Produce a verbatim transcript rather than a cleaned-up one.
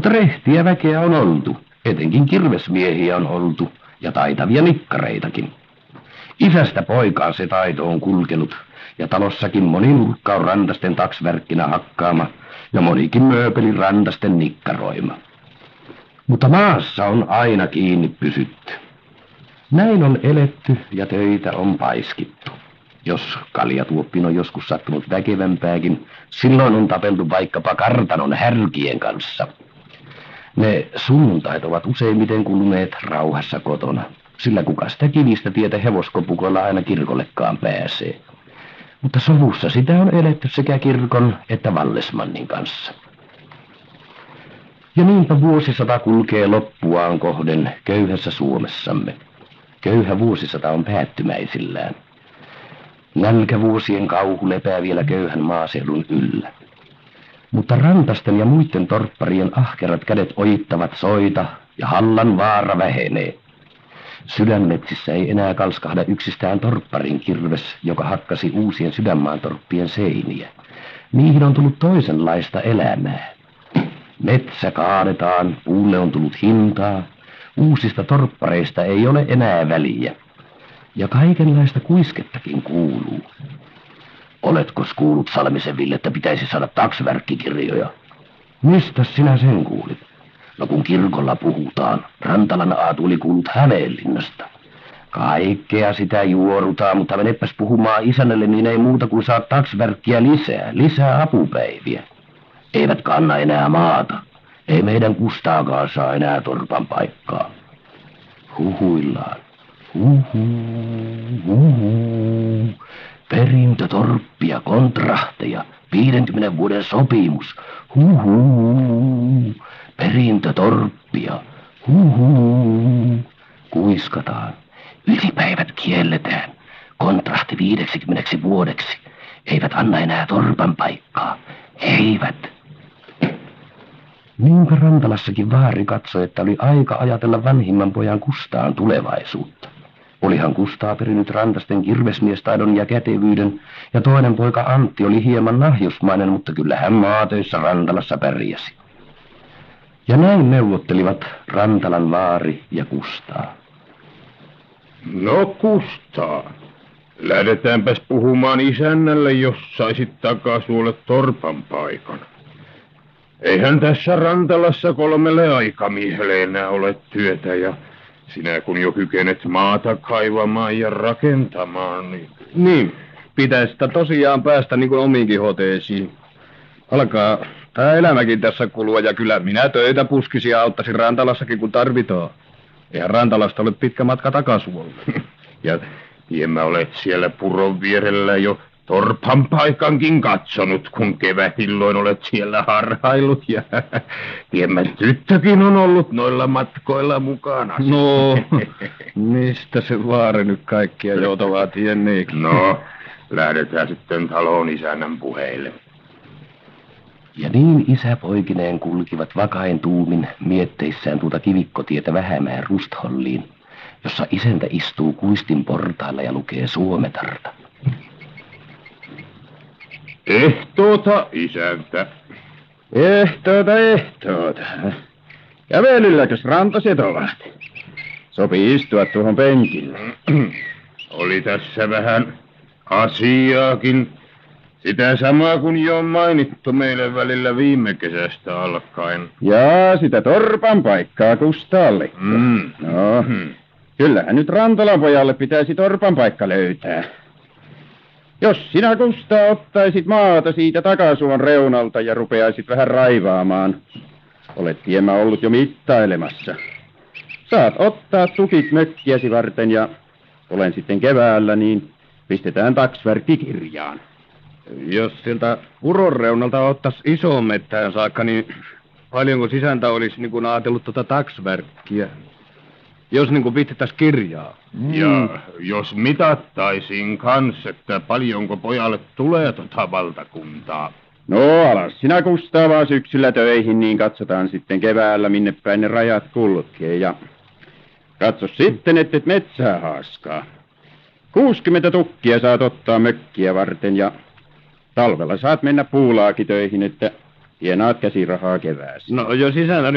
Mutta rehtiä väkeä on oltu, etenkin kirvesmiehiä on oltu ja taitavia nikkareitakin. Isästä poikaan se taito on kulkenut, ja talossakin moni nurkka on rantasten taksvärkkinä hakkaama, ja monikin mööpeli rantasten nikkaroima. Mutta maassa on aina kiinni pysytty. Näin on eletty ja töitä on paiskittu. Jos kaljatuoppiin on joskus sattunut väkevämpääkin, silloin on tapeltu vaikkapa kartanon härkien kanssa. Ne sunnuntait ovat useimmiten kuluneet rauhassa kotona, sillä kuka sitä kivistä tietä hevoskopukolla aina kirkollekaan pääsee. Mutta sovussa sitä on eletty sekä kirkon että vallesmannin kanssa. Ja niinpä vuosisata kulkee loppuaan kohden köyhässä Suomessamme. Köyhä vuosisata on päättymäisillään. Nälkävuosien kauhu lepää vielä köyhän maaseudun yllä. Mutta rantasten ja muiden torpparien ahkerat kädet ojittavat soita ja hallan vaara vähenee. Sydänmetsissä ei enää kalskahda yksistään torpparin kirves, joka hakkasi uusien sydänmaantorppien seiniä. Niihin on tullut toisenlaista elämää. Metsä kaadetaan, puulle on tullut hintaa, uusista torppareista ei ole enää väliä. Ja kaikenlaista kuiskettakin kuuluu. Oletkos kuullut Salmisen Ville, että pitäisi saada taksvärkkikirjoja? Mistä sinä sen kuulit? No kun kirkolla puhutaan, Rantalan Aatu oli kuullut Hämeenlinnasta. Kaikkea sitä juorutaan, mutta menepäs puhumaan isännelle, niin ei muuta kuin saa taksvärkkiä lisää, lisää apupäiviä. Eivät kanna enää maata, ei meidän Kustaakaan saa enää torpan paikkaa. Huhuillaan. Huhuu, huhuu. Perintötorppia, kontrahteja, viidenkymmenen vuoden sopimus. Huhuu. Perintötorppia. Huhuu. Kuiskataan. Ylipäivät kielletään. Kontrahti viideksikymmeneksi vuodeksi. Eivät anna enää torpan paikkaa. Eivät. Niinpä Rantalassakin vaari katsoi, että oli aika ajatella vanhimman pojan Kustaan tulevaisuutta. Olihan Kustaa perinyt rantasten kirvesmiestaidon ja kätevyyden, ja toinen poika Antti oli hieman nahjusmainen, mutta kyllä hän maatöissä Rantalassa pärjäsi. Ja näin neuvottelivat Rantalan vaari ja Kustaa. No Kustaa, lähdetäänpäs puhumaan isännälle, jos saisit takaa sulle torpan paikan. Eihän tässä Rantalassa kolmelle aikamiehelle enää ole työtä, ja sinä kun jo kykenet maata kaivamaan ja rakentamaan, niin... Niin, pitäisi sitä tosiaan päästä niin kuin omiinkin hoteisiin. Alkaa tää elämäkin tässä kulua, ja kyllä minä töitä puskisin ja auttaisin Rantalassakin kun tarvitaan. Eihän Rantalasta ole pitkä matka takasuolle. Ja tiemmä olet siellä puron vierellä jo torpan paikankin katsonut, kun kevätilloin olet siellä harhailut, ja tiemmä tyttökin on ollut noilla matkoilla mukana. No, mistä se vaari nyt kaikkia joutavaa tienneekin? No, lähdetään sitten talon isännän puheille. Ja niin isä poikineen kulkivat vakain tuumin mietteissään tuota kivikkotietä Vähämäen Rustholliin, jossa isäntä istuu kuistin portailla ja lukee suometarta. Ehtoota, isäntä. Ehtoota, ehtoota. Kävelylläkös rantaset ovat? Sopii istua tuohon penkille. Oli tässä vähän asiaakin. Sitä samaa kuin jo on mainittu meille välillä viime kesästä alkaen. Jaa, sitä torpan paikkaa Kustaalle. Mm. No, Mm. kyllähän nyt Rantalan pojalle pitäisi torpan paikka löytää. Jos sinä Kustaa ottaisit maata siitä takasuon reunalta ja rupeaisit vähän raivaamaan. Olet tiemmä ollut jo mittailemassa. Saat ottaa tukit mökkiäsi varten ja olen sitten keväällä, niin pistetään taksvärkkikirjaan. Jos siltä puron reunalta ottaisi isoon mettään saakka, niin paljonko sisäntä olisi niin kuin ajatellut tuota taksvärkkiä? Jos niin kuin pistettäisiin kirjaa. Ja jos mitattaisiin kanssa, että paljonko pojalle tulee tota valtakuntaa. No alas sinä Kustaa vaan syksyllä töihin, niin katsotaan sitten keväällä minne päin ne rajat kulkee. Ja katso sitten, ettet metsää haaskaa. kuusikymmentä tukkia saat ottaa mökkiä varten ja talvella saat mennä puulaakitöihin, että tienaat käsirahaa keväässä. No jos isäntä